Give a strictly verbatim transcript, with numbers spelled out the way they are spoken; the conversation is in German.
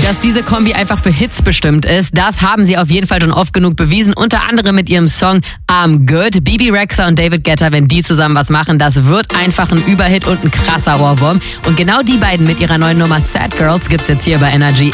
Dass diese Kombi einfach für Hits bestimmt ist, das haben sie auf jeden Fall schon oft genug bewiesen. Unter anderem mit ihrem Song I'm Good. Bebe Rexha und David Guetta, wenn die zusammen was machen, das wird einfach ein Überhit und ein krasser Ohrwurm. Und genau die beiden mit ihrer neuen Nummer Sad Girls gibt's jetzt hier bei Energy.